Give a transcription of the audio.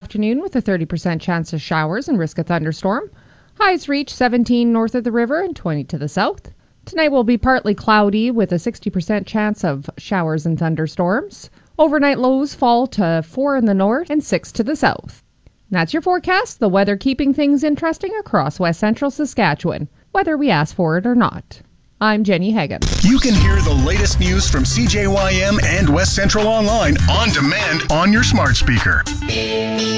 afternoon with a 30% chance of showers and risk of thunderstorm. Highs reach 17 north of the river and 20 to the south. Tonight will be partly cloudy with a 60% chance of showers and thunderstorms. Overnight lows fall to 4 in the north and 6 to the south. And that's your forecast, the weather keeping things interesting across west central Saskatchewan, whether we ask for it or not. I'm Jenny Hagan. You can hear the latest news from CJYM and West Central Online on demand on your smart speaker.